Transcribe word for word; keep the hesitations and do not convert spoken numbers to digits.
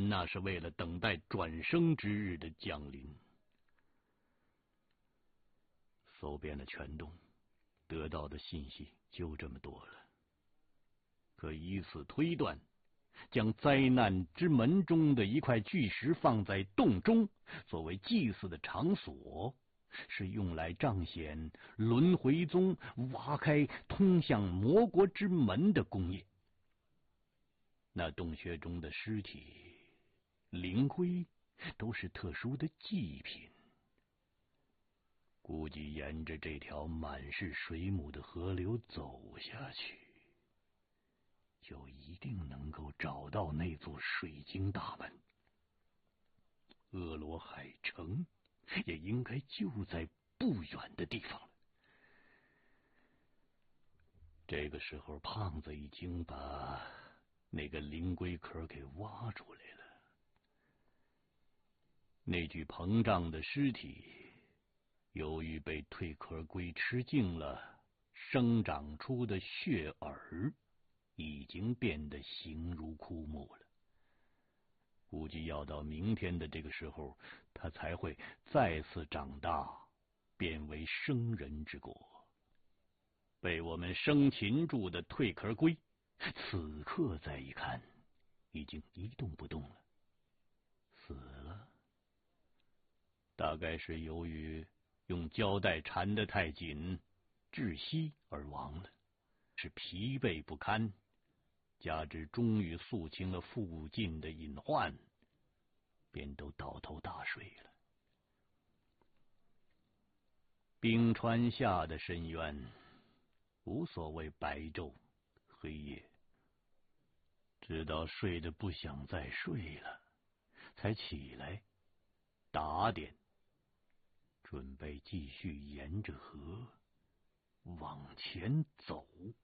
那是为了等待转生之日的降临。搜遍了全洞，得到的信息就这么多了。可以此推断，将灾难之门中的一块巨石放在洞中，作为祭祀的场所，是用来彰显轮回宗挖开通向魔国之门的功业。那洞穴中的尸体、灵灰都是特殊的祭品，估计沿着这条满是水母的河流走下去，就一定能够找到那座水晶大门。恶罗海城也应该就在不远的地方了。这个时候，胖子已经把那个灵龟壳给挖出来了。那具膨胀的尸体，由于被蜕壳龟吃尽了，生长出的血耳已经变得形如枯木了。估计要到明天的这个时候，它才会再次长大，变为生人之国。被我们生擒住的蜕壳龟，此刻再一看，已经一动不动了，死了。大概是由于用胶带缠得太紧，窒息而亡了，是疲惫不堪，加之终于肃清了附近的隐患，便都倒头大睡了。冰川下的深渊，无所谓白昼黑夜，直到睡得不想再睡了，才起来打点，准备继续沿着河往前走。